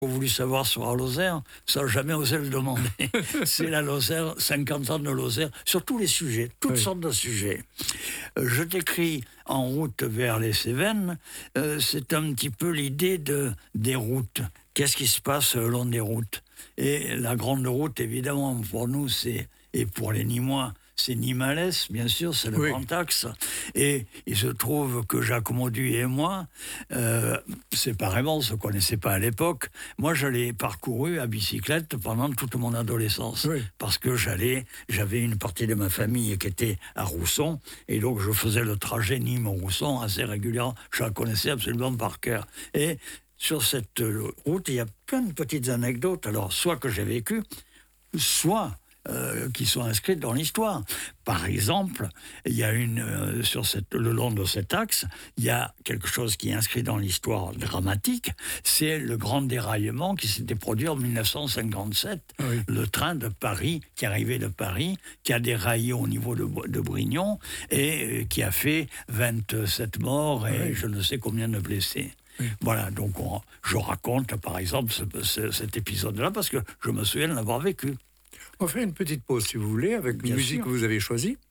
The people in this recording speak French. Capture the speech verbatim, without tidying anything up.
J'ai voulu savoir sur la Lozère, ça n'a jamais osé le demander. C'est la Lozère, cinquante ans de Lozère, sur tous les sujets, toutes oui. sortes de sujets. Euh, je décris en route vers les Cévennes, euh, c'est un petit peu l'idée de, des routes. Qu'est-ce qui se passe le long des routes? Et la grande route, évidemment, pour nous, c'est, et pour les Nîmois, c'est Nîmes-Alès, bien sûr, c'est le oui. grand axe. Et il se trouve que Jacques Mauduit et moi, euh, séparément, on ne se connaissait pas à l'époque, moi je l'ai parcouru à bicyclette pendant toute mon adolescence. Oui. Parce que j'allais, j'avais une partie de ma famille qui était à Rousson, et donc je faisais le trajet Nîmes-Rousson assez régulièrement. Je la connaissais absolument par cœur. Et sur cette route, il y a plein de petites anecdotes, alors soit que j'ai vécues, soit Euh, qui sont inscrites dans l'histoire. Par exemple, il y a une euh, sur cette, le long de cet axe, il y a quelque chose qui est inscrit dans l'histoire dramatique, c'est le grand déraillement qui s'était produit en dix-neuf cent cinquante-sept. Oui. Le train de Paris, qui arrivait de Paris, qui a déraillé au niveau de, de Brignon et euh, qui a fait vingt-sept morts et oui. je ne sais combien de blessés. Oui. Voilà, donc on, je raconte par exemple ce, ce, cet épisode-là parce que je me souviens de l'avoir vécu. On va faire une petite pause, si vous voulez, avec une Bien musique sûr. que vous avez choisie.